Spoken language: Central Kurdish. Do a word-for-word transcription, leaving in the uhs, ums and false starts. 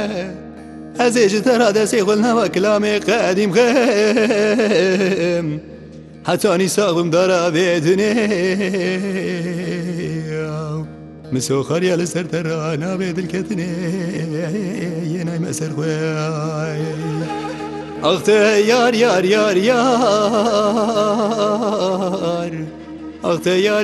Ez ê ji te ra destê xwe nava kilamê qedîm xem Hetanî saxbim dara bêdunê Misoxariya li ser te ra navê dilketinê Yênay me ser xwe Ah te yar yar yar yar Ah te yar